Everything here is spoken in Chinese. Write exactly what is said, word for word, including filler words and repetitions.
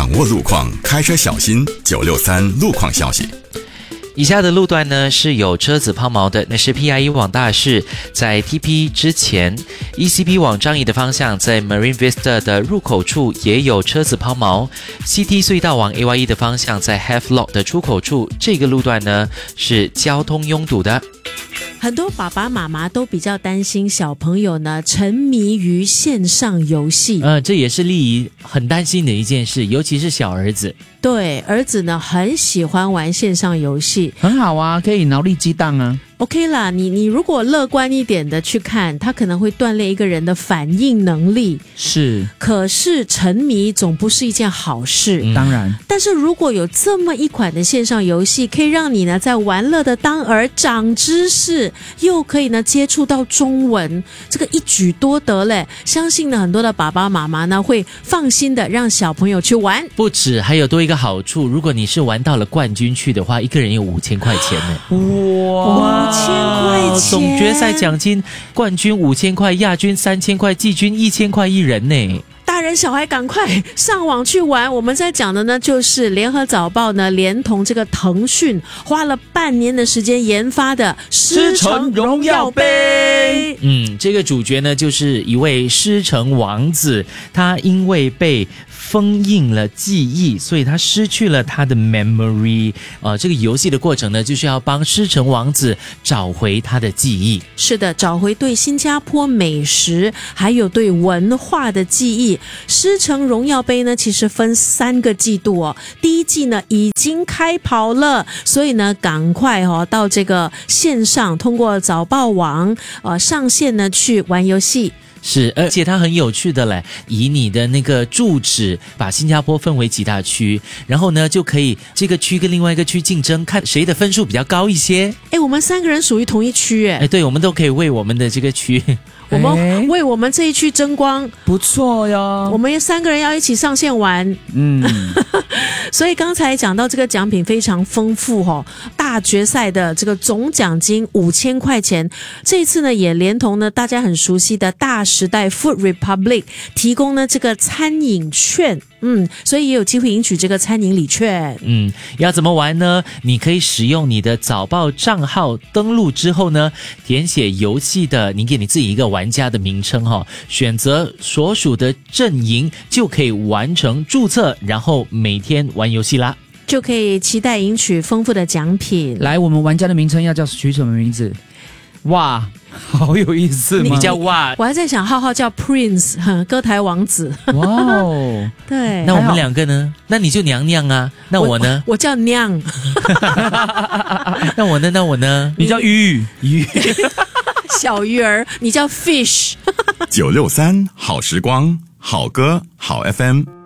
掌握路况，开车小心。九六三路况消息。 以下的路段呢是有车子抛锚的，那是 P I E 往大市在 T P 之前 E C B 往樟宜的方向，在 Marine Vista 的入口处也有车子抛锚。 C T 隧道往 A Y E 的方向，在 Havelock 的出口处，这个路段呢是交通拥堵的。 很多爸爸妈妈都比较担心小朋友呢沉迷于线上游戏， 呃，这也是丽姨很担心的一件事，尤其是小儿子。 对，儿子呢很喜欢玩线上游戏， 很好啊，可以脑力激荡啊。 OK 啦，你你如果乐观一点的去看，它可能会锻炼一个人的反应能力。 是， 可是沉迷总不是一件好事。 嗯、当然。 但是如果有这么一款的线上游戏，可以让你呢在玩乐的当儿长知识，又可以呢接触到中文，这个一举多得嘞。相信呢很多的爸爸妈妈呢会放心的让小朋友去玩。 不止，还有多一个好处，如果你是玩到了冠军去的话，一个人有五千块钱呢。 哇！五千块钱， 总决赛奖金，冠军五千块，亚军三千块，季军一千块一人呢。 大人小孩赶快上网去玩。我们在讲的呢就是联合早报呢连同这个腾讯花了半年的时间研发的狮城荣耀杯。 嗯，这个主角呢就是一位狮城王子，他因为被封印了记忆，所以他失去了他的 memory。呃，这个游戏的过程呢，就是要帮狮城王子找回他的记忆。 是的，找回对新加坡美食还有对文化的记忆。狮城荣耀杯呢，其实分三个季度哦。第一季呢已经开跑了，所以呢赶快哦到这个线上，通过早报网呃上线呢去玩游戏。 是，而且它很有趣的嘞，以你的那个住址把新加坡分为几大区，然后呢就可以这个区跟另外一个区竞争，看谁的分数比较高一些。 诶，我们三个人属于同一区诶。 诶，对，我们都可以为我们的这个区我们为我们这一区争光， 不错哟。 我们三个人要一起上线玩， 嗯， 所以刚才讲到这个奖品非常丰富哦，大决赛的这个总奖金五千块钱，这一次呢也连同呢大家很熟悉的大时代 Food Republic 提供呢这个餐饮券。嗯，所以也有机会赢取这个餐饮礼券。 嗯，要怎么玩呢？你可以使用你的早报账号登录之后呢，填写游戏的你给你自己一个玩家的名称哈、哦，选择所属的阵营就可以完成注册，然后每天玩游戏啦， 就可以期待赢取丰富的奖品。 来，我们玩家的名称要叫取什么名字？哇，好有意思吗？ 你叫哇， 我还在想浩浩叫 Prince 歌台王子。 哇哦， 对， 那我们两个呢？那你就娘娘啊，那我呢？ 我, 我叫娘。 那我呢？那我呢？ 你叫鱼鱼。 小鱼儿，你叫 Fish。 九六三好时光，好歌好 F M。